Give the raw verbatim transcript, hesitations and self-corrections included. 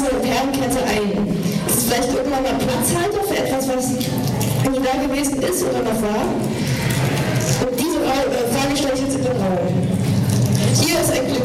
diese Perlenkette ein? Ist es vielleicht irgendwann mal Platzhalter für etwas, was nie da gewesen ist oder noch war? Und diese Frage stelle ich jetzt in den Raum. Hier ist ein